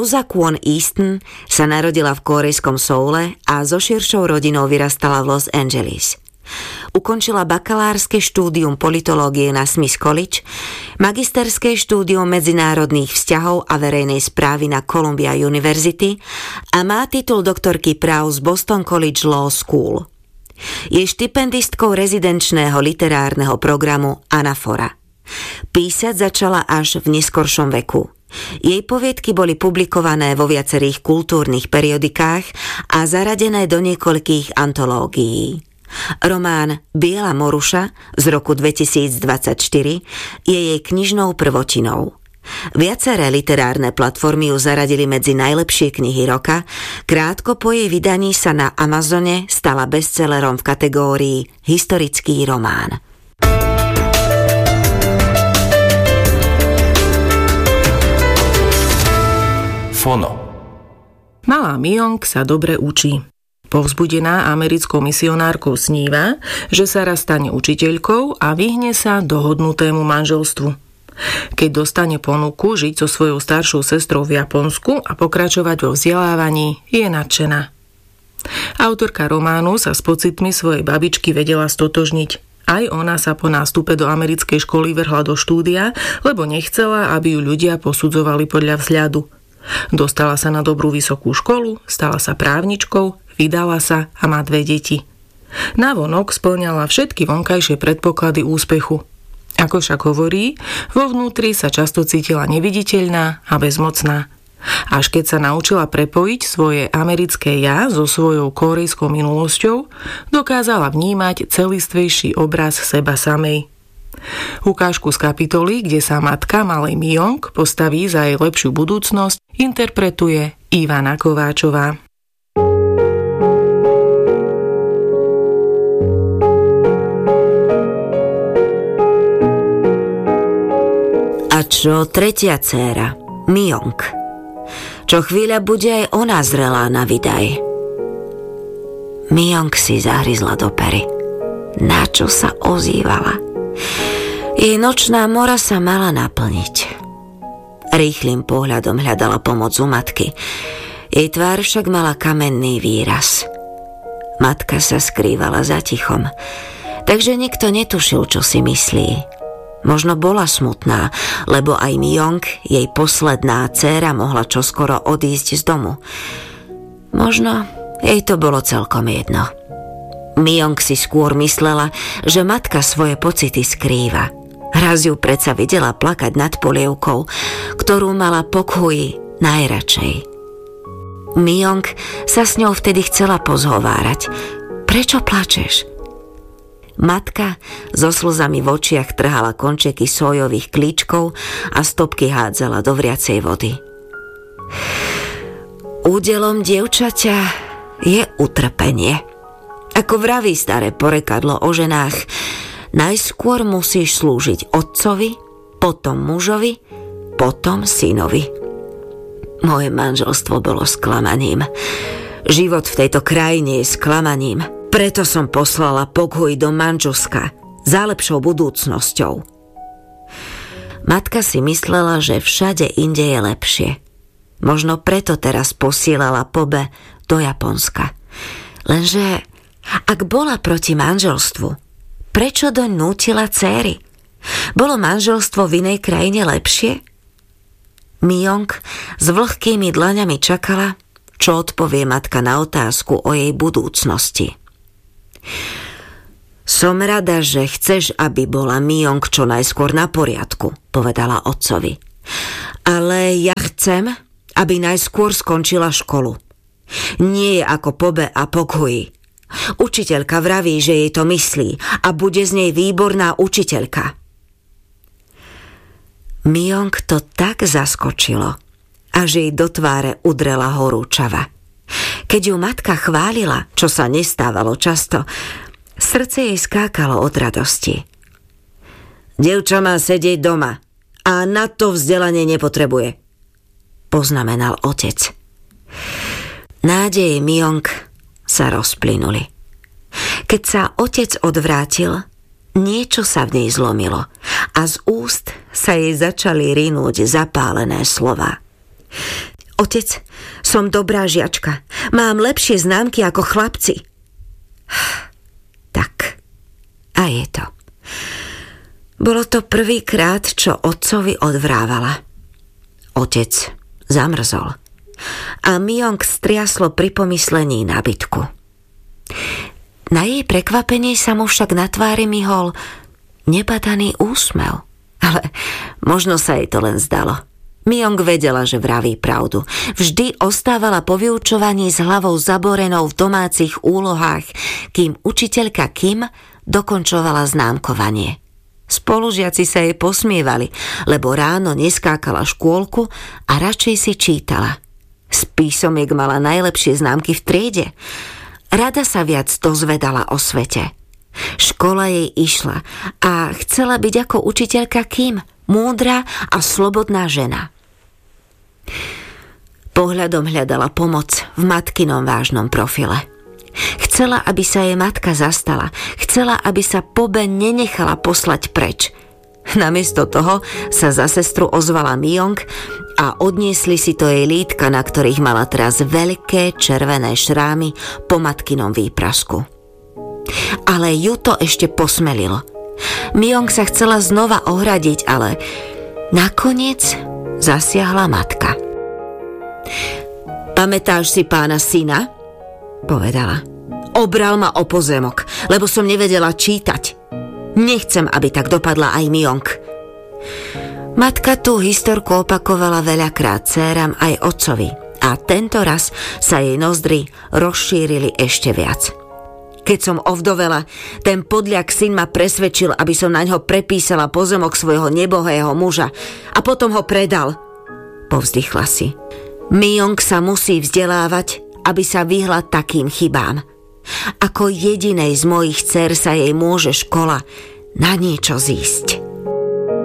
Rosa Kwon Easton sa narodila v kórejskom Soule a so širšou rodinou vyrastala v Los Angeles. Ukončila bakalárske štúdium politológie na Smith College, magisterské štúdium medzinárodných vzťahov a verejnej správy na Columbia University a má titul doktorky práv z Boston College Law School. Je štipendistkou rezidenčného literárneho programu Anafora. Písať začala až v neskoršom veku. Jej poviedky boli publikované vo viacerých kultúrnych periodikách a zaradené do niekoľkých antológií. Román Biela moruša z roku 2024 je jej knižnou prvotinou. Viaceré literárne platformy ju zaradili medzi najlepšie knihy roka, krátko po jej vydaní sa na Amazone stala bestsellerom v kategórii historický román. Fono. Malá Myong sa dobre učí. Povzbudená americkou misionárkou sníva, že sa raz stane učiteľkou a vyhne sa dohodnutému manželstvu. Keď dostane ponuku žiť so svojou staršou sestrou v Japonsku a pokračovať vo vzdelávaní, je nadšená. Autorka románu sa s pocitmi svojej babičky vedela stotožniť. Aj ona sa po nástupe do americkej školy vrhla do štúdia, lebo nechcela, aby ju ľudia posudzovali podľa vzhľadu. Dostala sa na dobrú vysokú školu, stala sa právničkou, vydala sa a má 2 deti. Navonok spĺňala všetky vonkajšie predpoklady úspechu. Ako však hovorí, vo vnútri sa často cítila neviditeľná a bezmocná. Až keď sa naučila prepojiť svoje americké ja so svojou kórejskou minulosťou, dokázala vnímať celistvejší obraz seba samej. Ukážku z kapitoly, kde sa matka malej Myong postaví za jej lepšiu budúcnosť, interpretuje Ivana Kováčová. A čo tretia dcéra, Myong? Čo chvíľa bude aj ona zrelá na vydaj. Myong si zahryzla do pery. Na čo sa ozývala? Jej nočná mora sa mala naplniť. Rýchlym pohľadom hľadala pomoc u matky. Jej tvár však mala kamenný výraz. Matka sa skrývala za tichom, takže nikto netušil, čo si myslí. Možno bola smutná, lebo aj Myong, jej posledná dcéra, mohla čoskoro odísť z domu. Možno jej to bolo celkom jedno. Myong si skôr myslela, že matka svoje pocity skrýva. Raz ju predsa videla plakať nad polievkou, ktorú mala Pokhuji najradšej. Myong sa s ňou vtedy chcela pozhovárať. Prečo plačeš? Matka so slzami v očiach trhala končeky sojových klíčkov a stopky hádzala do vriacej vody. Údelom dievčaťa je utrpenie. Ako vraví staré porekadlo o ženách, najskôr musíš slúžiť otcovi, potom mužovi, potom synovi. Moje manželstvo bolo sklamaním. Život v tejto krajine je sklamaním. Preto som poslala Pokhuji do Mandžuska za lepšou budúcnosťou. Matka si myslela, že všade inde je lepšie. Možno preto teraz posielala Pobe do Japonska. Lenže ak bola proti manželstvu, prečo doň nútila dcéry? Bolo manželstvo v inej krajine lepšie? Myong s vlhkými dlaňami čakala, čo odpovie matka na otázku o jej budúcnosti. Som rada, že chceš, aby bola Myong čo najskôr na poriadku, povedala otcovi. Ale ja chcem, aby najskôr skončila školu. Nie je ako Pobe a Pokhuji. Učiteľka vraví, že jej to myslí a bude z nej výborná učiteľka. Myong to tak zaskočilo, až jej do tváre udrela horúčava. Keď ju matka chválila, čo sa nestávalo často, srdce jej skákalo od radosti. Dievča má sedieť doma a na to vzdelanie nepotrebuje, poznamenal otec. Nádeje Myong sa rozplynuli. Keď sa otec odvrátil, niečo sa v nej zlomilo a z úst sa jej začali rinúť zapálené slová. Otec, som dobrá žiačka. Mám lepšie známky ako chlapci. Tak, a je to. Bolo to prvýkrát, čo otcovi odvrávala. Otec zamrzol a Myung striaslo pri pomyslení na bitku. Na jej prekvapenie sa mu však na tvári myhol nebadaný úsmev. Ale možno sa jej to len zdalo. Myung vedela, že vraví pravdu. Vždy ostávala po vyučovaní s hlavou zaborenou v domácich úlohách, kým učiteľka Kim dokončovala známkovanie. Spolužiaci sa jej posmievali, lebo ráno neskákala škôlku a radšej si čítala. Z písomiek mala najlepšie známky v triede. Rada sa viac dozvedala o svete. Škola jej išla a chcela byť ako učiteľka Kim, múdra a slobodná žena. Pohľadom hľadala pomoc v matkinom vážnom profile. Chcela, aby sa jej matka zastala. Chcela, aby sa po Ben nenechala poslať preč. Namiesto toho sa za sestru ozvala Myung a odniesli si to jej lítka, na ktorých mala teraz veľké červené šrámy po matkinom výprasku. Ale ju to ešte posmelilo. Myung sa chcela znova ohradiť, ale nakoniec zasiahla matka. Pamätáš si pána syna? Povedala. Obral ma o pozemok, lebo som nevedela čítať. Nechcem, aby tak dopadla aj Myung. Matka tú historku opakovala veľakrát dcéram aj otcovi a tento raz sa jej nozdry rozšírili ešte viac. Keď som ovdovela, ten podľak syn ma presvedčil, aby som naňho prepísala pozemok svojho nebohého muža a potom ho predal. Povzdychla si. Myung sa musí vzdelávať, aby sa vyhla takým chybám. Ako jedinej z mojich dcér sa jej môže škola na niečo zísť.